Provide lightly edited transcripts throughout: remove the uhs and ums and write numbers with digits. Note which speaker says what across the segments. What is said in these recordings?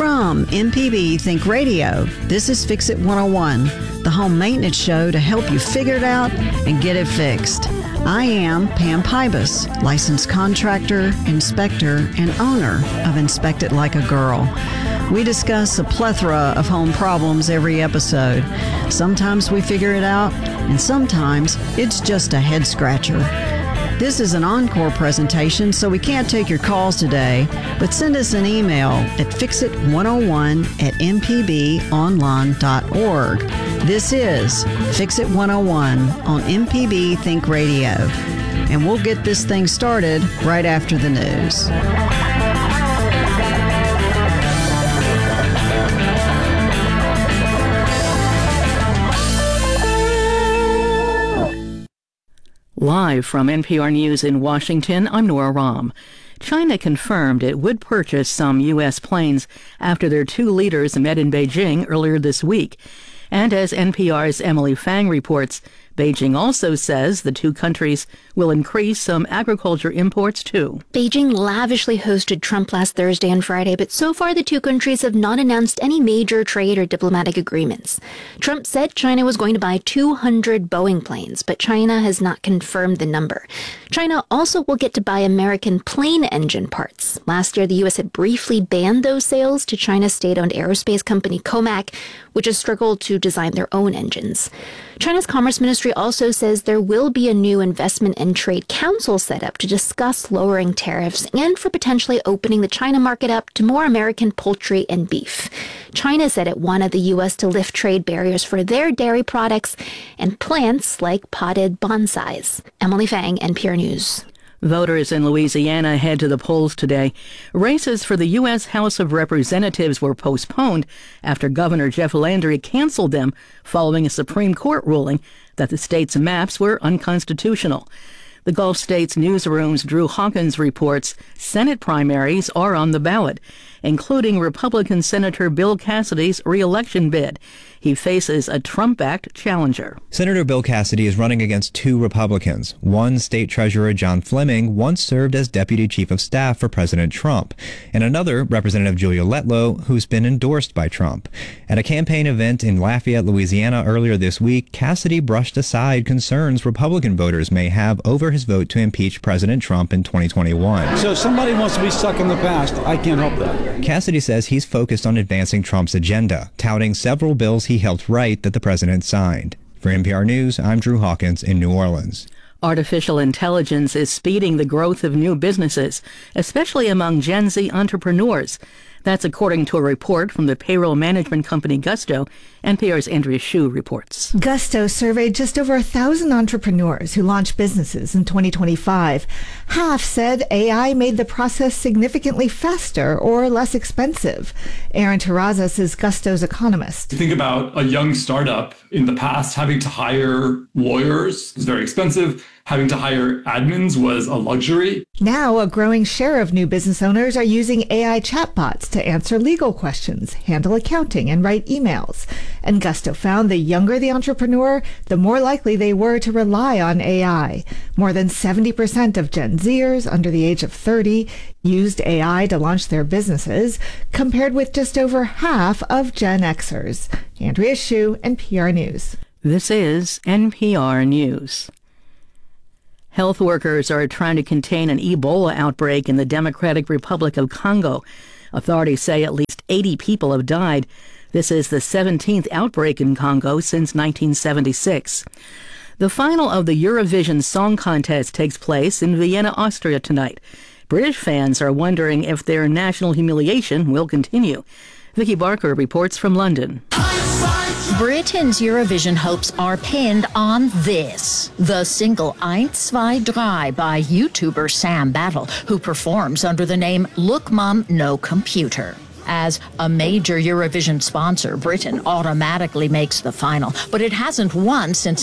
Speaker 1: From MPB Think Radio, this is Fix It 101, the home maintenance show to help you figure it out and get it fixed. I am Pam Pybus, licensed contractor, inspector, and owner of Inspect It Like a Girl. We discuss a plethora of home problems every episode. Sometimes we figure it out, and sometimes it's just a head scratcher. This is an encore presentation, so we can't take your calls today, but send us an email at fixit101@mpbonline.org. This is Fix It 101 on MPB Think Radio, and we'll get this thing started right after the news.
Speaker 2: Live from NPR News in Washington, I'm Nora Rahm. China confirmed it would purchase some U.S. planes after their two leaders met in Beijing earlier this week. And as NPR's Emily Fang reports, Beijing also says the two countries will increase some agriculture imports too.
Speaker 3: Beijing lavishly hosted Trump last Thursday and Friday, but so far the two countries have not announced any major trade or diplomatic agreements. Trump said China was going to buy 200 Boeing planes, but China has not confirmed the number. China also will get to buy American plane engine parts. Last year, the U.S. had briefly banned those sales to China's state-owned aerospace company Comac, which has struggled to design their own engines. China's Commerce Ministry also says there will be a new investment and trade council set up to discuss lowering tariffs and for potentially opening the China market up to more American poultry and beef. China said it wanted the U.S. to lift trade barriers for their dairy products and plants like potted bonsais. Emily Fang, NPR News.
Speaker 2: Voters in Louisiana head to the polls today. Races for the U.S. House of Representatives were postponed after Governor Jeff Landry canceled them following a Supreme Court ruling that the state's maps were unconstitutional. The Gulf States Newsroom's Drew Hawkins reports Senate primaries are on the ballot, including Republican Senator Bill Cassidy's re-election bid. He faces a Trump-backed challenger.
Speaker 4: Senator Bill Cassidy is running against two Republicans. One, State Treasurer John Fleming, once served as Deputy Chief of Staff for President Trump, and another, Representative Julia Letlow, who's been endorsed by Trump. At a campaign event in Lafayette, Louisiana earlier this week, Cassidy brushed aside concerns Republican voters may have over his vote to impeach President Trump in 2021.
Speaker 5: So if somebody wants to be stuck in the past, I can't help that.
Speaker 4: Cassidy says he's focused on advancing Trump's agenda, touting several bills he helped write that the president signed. For NPR News, I'm Drew Hawkins in New Orleans.
Speaker 2: Artificial intelligence is speeding the growth of new businesses, especially among Gen Z entrepreneurs. That's according to a report from the payroll management company Gusto. NPR's Andrea Hsu reports.
Speaker 6: Gusto surveyed just over 1,000 entrepreneurs who launched businesses in 2025. Half said AI made the process significantly faster or less expensive. Aaron Terrazas is Gusto's economist.
Speaker 7: Think about a young startup in the past having to hire lawyers was very expensive. Having to hire admins was a luxury.
Speaker 6: Now, a growing share of new business owners are using AI chatbots to answer legal questions, handle accounting, and write emails. And Gusto found the younger the entrepreneur, the more likely they were to rely on AI. More than 70% of Gen Zers under the age of 30 used AI to launch their businesses, compared with just over half of Gen Xers. Andrea Hsu, NPR News.
Speaker 2: This is NPR News. Health workers are trying to contain an Ebola outbreak in the Democratic Republic of Congo. Authorities say at least 80 people have died. This is the 17th outbreak in Congo since 1976. The final of the Eurovision Song Contest takes place in Vienna, Austria tonight. British fans are wondering if their national humiliation will continue. Vicky Barker reports from London.
Speaker 8: Britain's Eurovision hopes are pinned on this, the single Eins, Zwei, Drei by YouTuber Sam Battle, who performs under the name Look Mum, No Computer. As a major Eurovision sponsor, Britain automatically makes the final, but it hasn't won since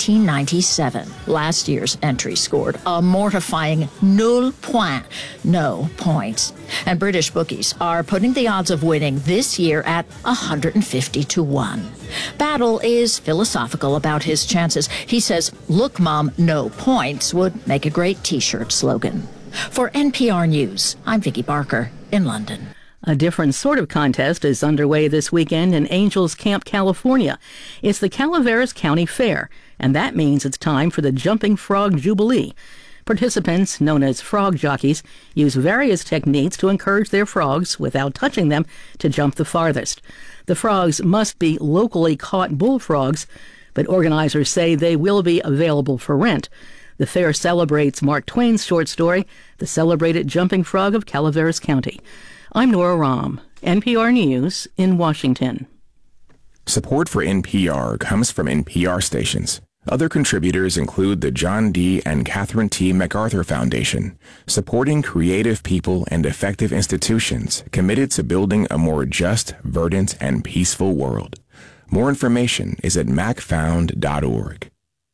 Speaker 8: 1997. Last year's entry scored a mortifying 0 points, no points. And British bookies are putting the odds of winning this year at 150 to 1. Battle is philosophical about his chances. He says, "Look, Mom, no points" would make a great T-shirt slogan. For NPR News, I'm Vicky Barker in London.
Speaker 2: A different sort of contest is underway this weekend in Angels Camp, California. It's the Calaveras County Fair, and that means it's time for the Jumping Frog Jubilee. Participants, known as frog jockeys, use various techniques to encourage their frogs, without touching them, to jump the farthest. The frogs must be locally caught bullfrogs, but organizers say they will be available for rent. The fair celebrates Mark Twain's short story, The Celebrated Jumping Frog of Calaveras County. I'm Nora Rahm, NPR News in Washington.
Speaker 9: Support for NPR comes from NPR stations. Other contributors include the John D. and Catherine T. MacArthur Foundation, supporting creative people and effective institutions committed to building a more just, verdant, and peaceful world. More information is at macfound.org.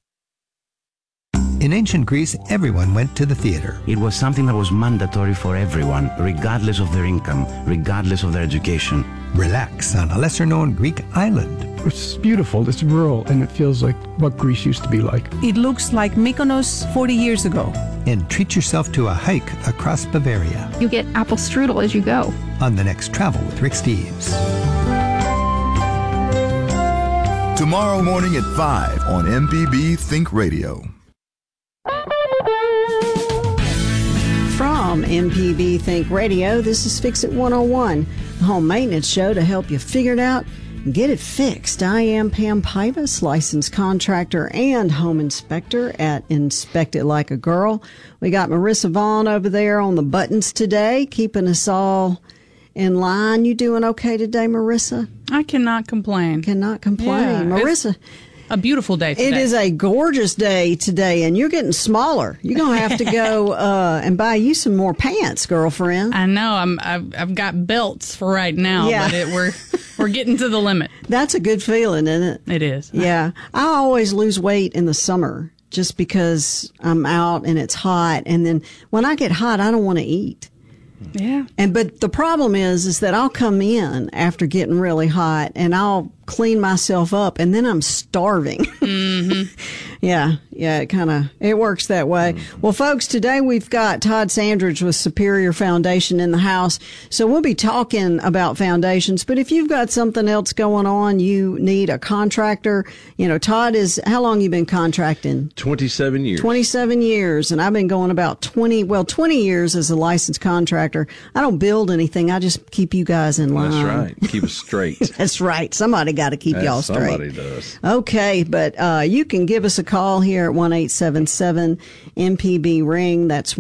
Speaker 10: In ancient Greece, everyone went to the theater.
Speaker 11: It was something that was mandatory for everyone, regardless of their income, regardless of their education.
Speaker 10: Relax on a lesser-known Greek island.
Speaker 12: It's beautiful, it's rural, and it feels like what Greece used to be like.
Speaker 13: It looks like Mykonos 40 years ago.
Speaker 10: And treat yourself to a hike across Bavaria.
Speaker 14: You get apple strudel as you go.
Speaker 10: On the next Travel with Rick Steves.
Speaker 15: Tomorrow morning at 5 on MPB Think Radio.
Speaker 1: From MPB Think Radio, this is Fix It 101, the home maintenance show to help you figure it out and get it fixed. I am Pam Pybus, licensed contractor and home inspector at Inspect It Like a Girl. We got Marissa Vaughn over there on the buttons today, keeping us all in line. You doing okay today, Marissa?
Speaker 16: I cannot complain.
Speaker 1: Cannot complain.
Speaker 16: Yeah,
Speaker 1: Marissa.
Speaker 16: A beautiful day today.
Speaker 1: It is a gorgeous day today, and you're getting smaller. You're going to have to go and buy you some more pants, girlfriend.
Speaker 16: I know. I've got belts for right now,
Speaker 1: yeah.
Speaker 16: But we're getting to the limit.
Speaker 1: That's a good feeling, isn't it?
Speaker 16: It is.
Speaker 1: Yeah. I always lose weight in the summer just because I'm out and it's hot, and then when I get hot, I don't want to eat.
Speaker 16: Yeah.
Speaker 1: But the problem is that I'll come in after getting really hot and I'll clean myself up and then I'm starving.
Speaker 16: Mm-hmm.
Speaker 1: Yeah, it works that way. Well, folks, today we've got Todd Sandridge with Superior Foundation in the house. So we'll be talking about foundations, but if you've got something else going on, you need a contractor. Todd how long you been contracting?
Speaker 17: 27 years.
Speaker 1: 27 years. And I've been going about 20 years as a licensed contractor. I don't build anything. I just keep you guys in line.
Speaker 17: That's right. Keep us straight.
Speaker 1: That's right. Somebody got to keep y'all straight.
Speaker 17: Somebody does.
Speaker 1: Okay, but you can give us a call here at 1-877-MPB-RING. That's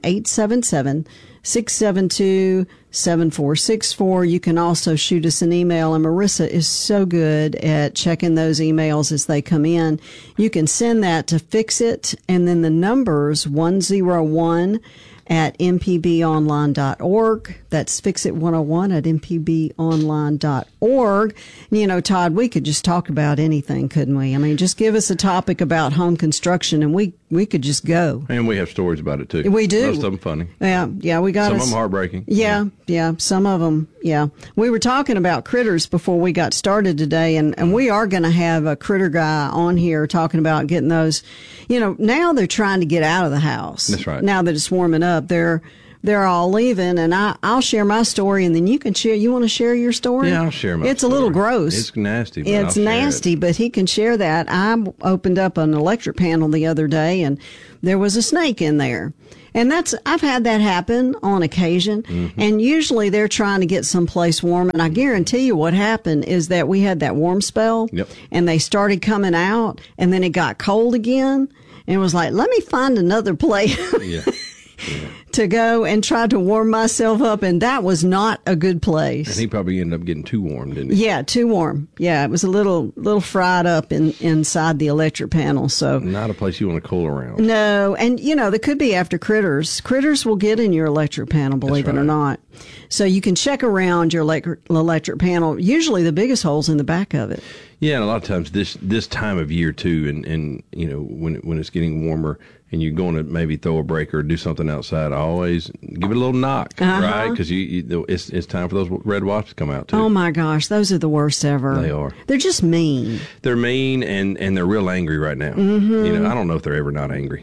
Speaker 1: 1-877-672-7464. You can also shoot us an email, and Marissa is so good at checking those emails as they come in. You can send that to Fixit, and then the number's 101 at mpbonline.org. That's Fixit101 at mpbonline.org. And, Todd, we could just talk about anything, couldn't we? I mean, just give us a topic about home construction and we could just go.
Speaker 17: And we have stories about it, too.
Speaker 1: We do.
Speaker 17: Most of them funny.
Speaker 1: Yeah, we got
Speaker 17: some of them heartbreaking.
Speaker 1: Yeah, some of them, yeah. We were talking about critters before we got started today, and we are going to have a critter guy on here talking about getting those. Now they're trying to get out of the house.
Speaker 17: That's right.
Speaker 1: Now that it's warming up, they're all leaving, and I'll share my story, and then you can share. You want to share your story?
Speaker 17: Yeah, I'll share my story.
Speaker 1: It's a little gross.
Speaker 17: It's nasty. But
Speaker 1: it's nasty, but he can share that. I opened up an electric panel the other day, and there was a snake in there. And I've had that happen on occasion. Mm-hmm. And usually they're trying to get someplace warm. And I guarantee you what happened is that we had that warm spell.
Speaker 17: Yep.
Speaker 1: And they started coming out, and then it got cold again. And it was like, let me find another place. Yeah. To go and try to warm myself up, and that was not a good place.
Speaker 17: And he probably ended up getting too warm, didn't he?
Speaker 1: Yeah, too warm. Yeah, it was a little fried up inside the electric panel. So
Speaker 17: not a place you want to cool around.
Speaker 1: No, and there could be after critters. Critters will get in your electric panel, believe it or not. So you can check around your electric panel. Usually the biggest hole's in the back of it.
Speaker 17: Yeah, and a lot of times this time of year too, and when it's getting warmer and you're going to maybe throw a break or do something outside, I always give it a little knock, right? Because it's time for those red wasps to come out too.
Speaker 1: Oh my gosh, those are the worst ever.
Speaker 17: They are.
Speaker 1: They're just mean.
Speaker 17: They're mean and they're real angry right now.
Speaker 1: Mm-hmm.
Speaker 17: I don't know if they're ever not angry.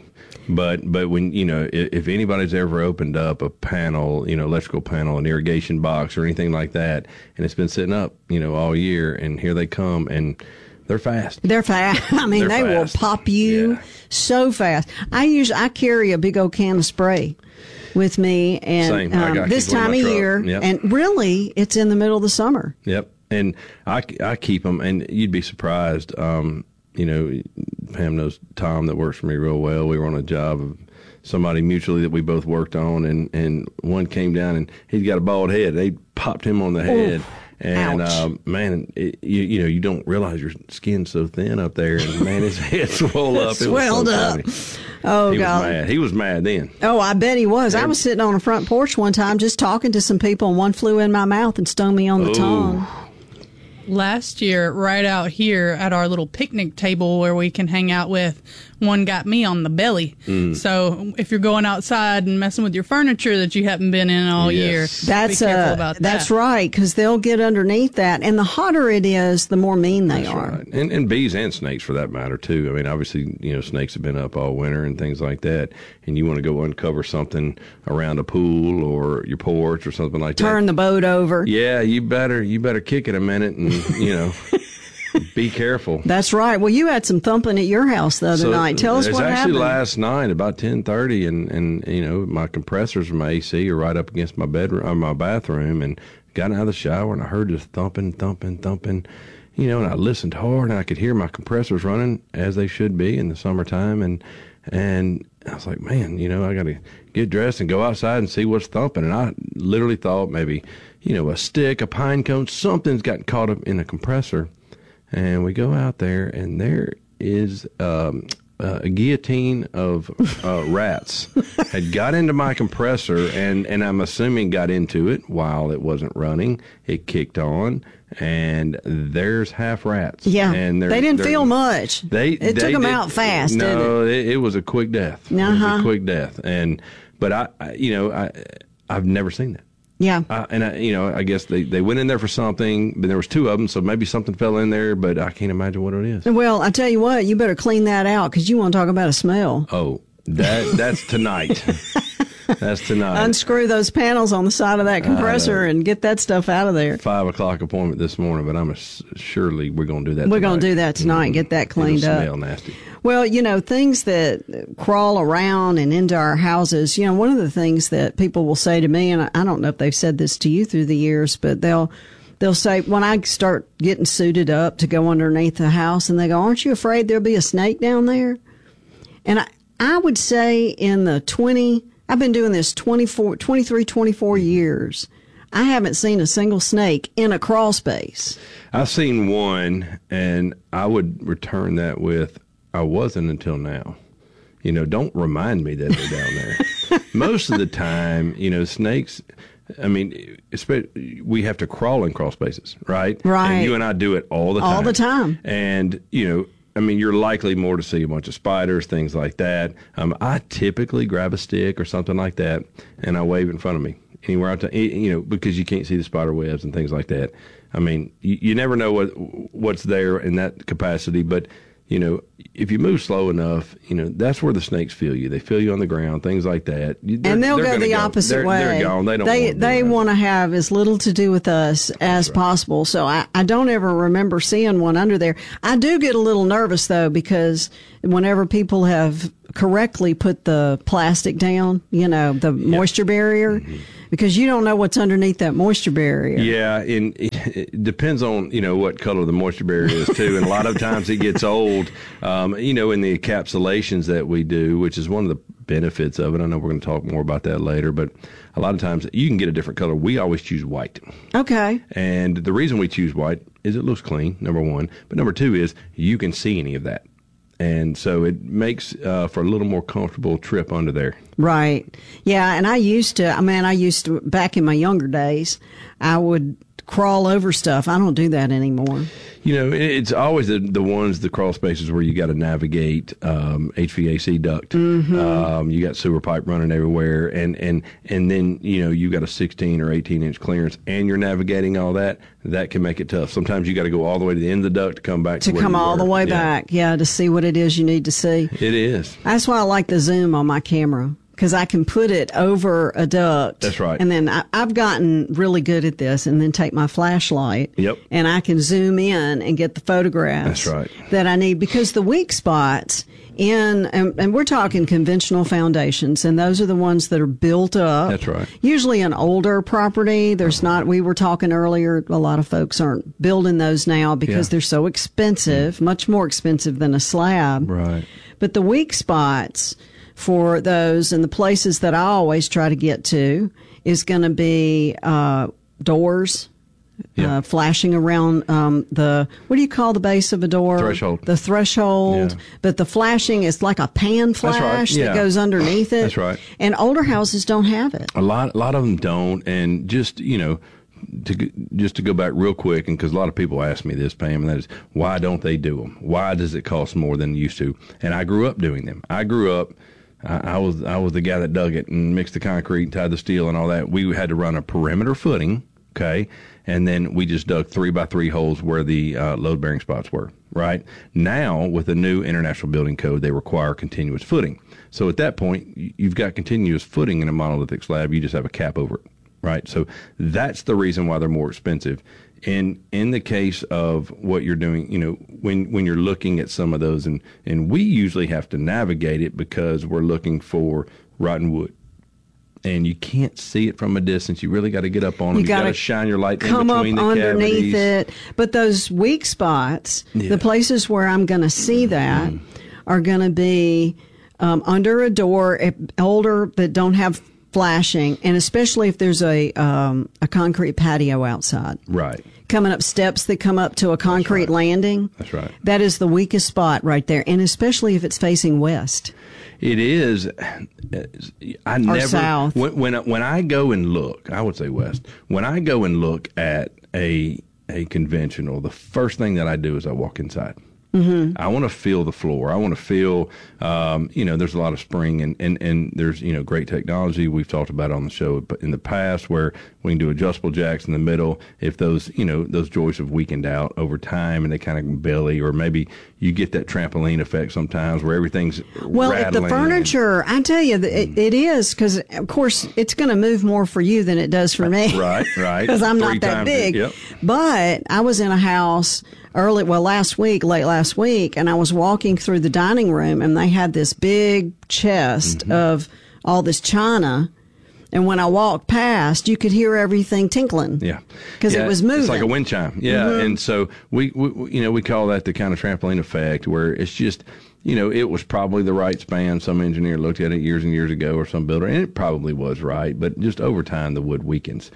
Speaker 17: But when, if anybody's ever opened up a panel, electrical panel, an irrigation box or anything like that, and it's been sitting up, all year, and here they come, and they're fast.
Speaker 1: They're fast. I mean, they will pop you so fast. I carry a big old can of spray with me, and this time of year, and really, it's in the middle of the summer.
Speaker 17: Yep, and I keep them, and you'd be surprised. Pam knows Tom that works for me real well. We were on a job of somebody mutually that we both worked on, and one came down, and he's got a bald head. They popped him on the head.
Speaker 1: Ooh.
Speaker 17: And, man, you don't realize your skin's so thin up there. And, man, his head swelled up.
Speaker 1: Swelled up. Oh, God.
Speaker 17: He was mad then.
Speaker 1: Oh, I bet he was. I was sitting on a front porch one time just talking to some people, and one flew in my mouth and stung me on the tongue.
Speaker 16: Last year, right out here at our little picnic table where we can hang out with, one got me on the belly. So if you're going outside and messing with your furniture that you haven't been in all year, be careful about that.
Speaker 1: That's right, because they'll get underneath that. And the hotter it is, the more mean they are.
Speaker 17: Right. And bees and snakes for that matter, too. I mean, obviously, snakes have been up all winter and things like that. And you want to go uncover something around a pool or your porch or something like that.
Speaker 1: Turn the boat over.
Speaker 17: Yeah, you better kick it a minute and, be careful.
Speaker 1: That's right. Well, you had some thumping at your house the other night. Tell us what happened.
Speaker 17: It's actually last night about 10:30, and my compressors from my AC are right up against my bedroom, or my bathroom, and got out of the shower, and I heard this thumping, and I listened hard, and I could hear my compressors running as they should be in the summertime, and I was like, man, I got to get dressed and go outside and see what's thumping, and I literally thought maybe, a stick, a pine cone, something's gotten caught up in a compressor. And we go out there, and there is a guillotine of rats had got into my compressor, and I'm assuming got into it while it wasn't running. It kicked on, and there's half rats.
Speaker 1: Yeah,
Speaker 17: and
Speaker 1: they didn't feel much. It took them out fast.
Speaker 17: No, it was a quick death. It was a quick death, but I've never seen that.
Speaker 1: Yeah.
Speaker 17: I guess they went in there for something, but there was two of them, so maybe something fell in there, but I can't imagine what it is.
Speaker 1: Well, I tell you what, you better clean that out, because you want to talk about a smell.
Speaker 17: Oh, that's tonight. That's tonight.
Speaker 1: Unscrew those panels on the side of that compressor and get that stuff out of there.
Speaker 17: 5 o'clock appointment this morning, but surely we're going to do that
Speaker 1: We're going to do that tonight, get that cleaned up.
Speaker 17: It'll smell nasty.
Speaker 1: Well, things that crawl around and into our houses, one of the things that people will say to me, and I don't know if they've said this to you through the years, but they'll say, when I start getting suited up to go underneath the house, and they go, aren't you afraid there'll be a snake down there? And I would say I've been doing this 24 years. I haven't seen a single snake in a crawl space.
Speaker 17: I've seen one, and I would return that with, I wasn't until now. Don't remind me that they're down there. Most of the time, snakes, I mean, we have to crawl in crawl spaces, right?
Speaker 1: Right.
Speaker 17: And you and I do it all the time.
Speaker 1: All the time.
Speaker 17: And, you're likely more to see a bunch of spiders, things like that. I typically grab a stick or something like that, and I wave in front of me anywhere out to, because you can't see the spider webs and things like that. I mean, you never know what's there in that capacity, but if you move slow enough, that's where the snakes feel you. They feel you on the ground, things like that.
Speaker 1: And they'll go the opposite way.
Speaker 17: They're gone.
Speaker 1: They want to have as little to do with us as possible. So I don't ever remember seeing one under there. I do get a little nervous, though, because whenever people have correctly put the plastic down, the moisture barrier, because you don't know what's underneath that moisture barrier.
Speaker 17: Yeah, and it depends on, what color the moisture barrier is, too. And a lot of times it gets old, in the encapsulations that we do, which is one of the benefits of it. I know we're going to talk more about that later, but a lot of times you can get a different color. We always choose white.
Speaker 1: Okay.
Speaker 17: And the reason we choose white is it looks clean, number one. But number two is you can see any of that. And so it makes for a little more comfortable trip under there.
Speaker 1: Right. Yeah. And I used to, back in my younger days, I would crawl over stuff. I don't do that anymore.
Speaker 17: You know, it's always the crawl spaces where you got to navigate HVAC duct.
Speaker 1: Mm-hmm.
Speaker 17: You got sewer pipe running everywhere, and then you got a 16 or 18-inch clearance, and you're navigating all that. That can make it tough. Sometimes you got to go all the way to the end of the duct to come back.
Speaker 1: To come all the way back, to see what it is you need to see.
Speaker 17: It is.
Speaker 1: That's why I like the zoom on my camera. Because I can put it over a duct.
Speaker 17: That's right.
Speaker 1: And then I've gotten really good at this, and then take my flashlight.
Speaker 17: Yep.
Speaker 1: And I can zoom in and get the photographs.
Speaker 17: That's right.
Speaker 1: That I need, because the weak spots and we're talking conventional foundations, and those are the ones that are built up.
Speaker 17: That's right.
Speaker 1: Usually an older property. There's not, we were talking earlier, a lot of folks aren't building those now because they're so expensive, much more expensive than a slab.
Speaker 17: Right.
Speaker 1: But the weak spots for those, and the places that I always try to get to, is going to be doors, flashing around the, what do you call the base of a door?
Speaker 17: Threshold.
Speaker 1: The threshold.
Speaker 17: Yeah.
Speaker 1: but the flashing is like a pan flash that goes underneath it.
Speaker 17: That's right.
Speaker 1: And older houses don't have it.
Speaker 17: A lot of them don't, and just to go back real quick, and because a lot of people ask me this, Pam, and that is, why don't they do them? Why does it cost more than it used to? And I grew up doing them. I was the guy that dug it and mixed the concrete and tied the steel and all that. We had to run a perimeter footing, okay, and then we just dug 3x3 holes where the load-bearing spots were, right? Now, with the new International Building Code, they require continuous footing. So at that point, you've got continuous footing in a monolithic slab. You just have a cap over it, right? So that's the reason why they're more expensive. And in the case of what you're doing, when you're looking at some of those, and we usually have to navigate it because we're looking for rotten wood. And you can't see it from a distance. You really got to get up on them. You got to shine your light in between the cavities. Come up underneath it.
Speaker 1: But those weak spots, the places where I'm going to see that are going to be under a door, older, that don't have flashing, and especially if there's a concrete patio outside.
Speaker 17: Right.
Speaker 1: Coming up steps that come up to a concrete landing.
Speaker 17: That's right.
Speaker 1: That is the weakest spot right there, and especially if it's facing west.
Speaker 17: It is.
Speaker 1: Or south.
Speaker 17: When I go and look, I would say west. When I go and look at a conventional, the first thing that I do is I walk inside.
Speaker 1: Mm-hmm.
Speaker 17: I want to feel the floor. I want to feel, there's a lot of spring and there's, great technology. We've talked about it on the show in the past where we can do adjustable jacks in the middle. If those, those joists have weakened out over time and they kind of belly, or maybe you get that trampoline effect sometimes where everything's rattling.
Speaker 1: If the furniture, I tell you, it is, because of course it's going to move more for you than it does for me.
Speaker 17: Right.
Speaker 1: Because I'm not that big.
Speaker 17: Yep.
Speaker 1: But I was in a house late last week, and I was walking through the dining room, and they had this big chest of all this china. And when I walked past, you could hear everything tinkling.
Speaker 17: Yeah.
Speaker 1: Because it was moving.
Speaker 17: It's like a wind chime. Yeah. Mm-hmm. And so we call that the kind of trampoline effect, where it's just, it was probably the right span. Some engineer looked at it years and years ago, or some builder, and it probably was right. But just over time, the wood weakens.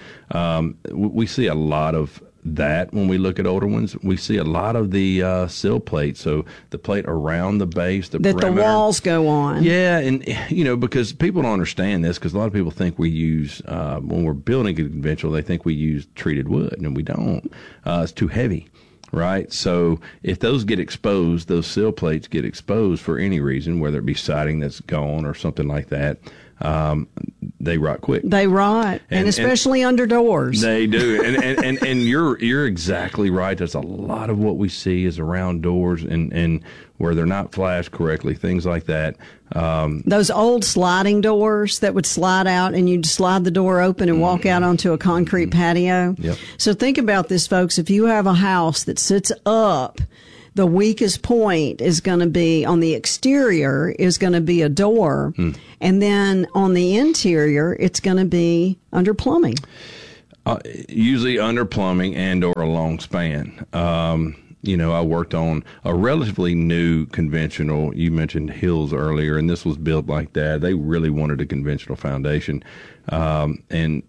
Speaker 17: We see a lot of that when we look at older ones. We see a lot of the sill plate, so the plate around the base, the perimeter.
Speaker 1: The walls go on.
Speaker 17: Yeah, and because people don't understand this, because a lot of people think we use when we're building a conventional, they think we use treated wood, and we don't. It's too heavy. Right. So if those get exposed, those sill plates get exposed for any reason, whether it be siding that's gone or something like that, they rot quick.
Speaker 1: They rot, and especially under doors.
Speaker 17: They do, and you're exactly right. That's a lot of what we see is around doors and where they're not flashed correctly, things like that.
Speaker 1: Those old sliding doors that would slide out, and you'd slide the door open and walk out onto a concrete patio.
Speaker 17: Yep.
Speaker 1: So think about this, folks. If you have a house that sits up, the weakest point is going to be on the exterior, is going to be a door. And then on the interior, it's going to be under plumbing.
Speaker 17: Usually under plumbing and or a long span. I worked on a relatively new conventional. You mentioned Hills earlier, and this was built like that. They really wanted a conventional foundation. And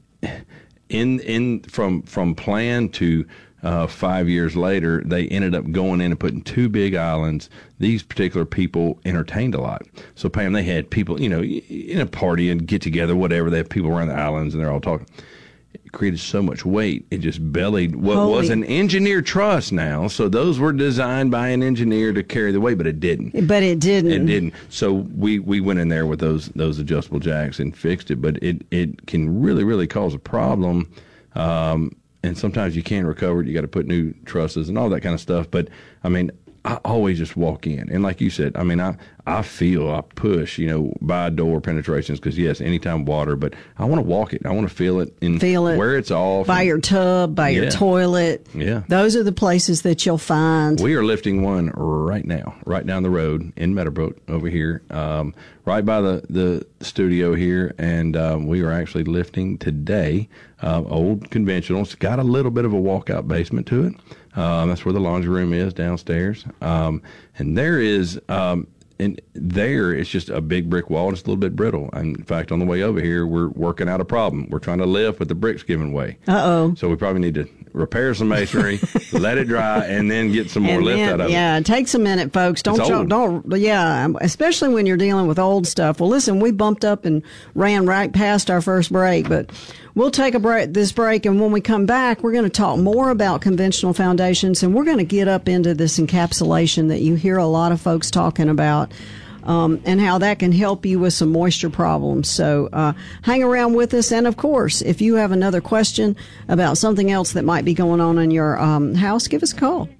Speaker 17: from plan to 5 years later, they ended up going in and putting two big islands. These particular people entertained a lot. So, Pam, they had people, in a party and get together, whatever. They have people around the islands, and they're all talking. it created so much weight, it just bellied what was an engineered truss now. So those were designed by an engineer to carry the weight, but it didn't.
Speaker 1: But it didn't.
Speaker 17: It didn't. So we went in there with those adjustable jacks and fixed it. But it can really, really cause a problem. And sometimes you can't recover it. You got to put new trusses and all that kind of stuff. But, I mean, I always just walk in. And like you said, I mean, I push, by door penetrations because, yes, anytime water, but I want to walk it. I want to feel it where it's off.
Speaker 1: By your tub, by your toilet.
Speaker 17: Yeah.
Speaker 1: Those are the places that you'll find.
Speaker 17: We are lifting one right now, right down the road in Meadowbrook over here, right by the studio here. And we are actually lifting today, old conventional. It's got a little bit of a walkout basement to it. That's where the laundry room is downstairs. And there is... And there, it's just a big brick wall. It's a little bit brittle. And in fact, on the way over here, we're working out a problem. We're trying to lift, but the brick's giving way.
Speaker 1: Uh-oh.
Speaker 17: So we probably need to repair some masonry, let it dry, and then get some more lift out of it.
Speaker 1: Yeah, it takes a minute, folks. Especially when you're dealing with old stuff. Well, listen, we bumped up and ran right past our first break, but we'll take this break, and when we come back, we're going to talk more about conventional foundations, and we're going to get up into this encapsulation that you hear a lot of folks talking about. And how that can help you with some moisture problems. So hang around with us. And, of course, if you have another question about something else that might be going on in your house, give us a call.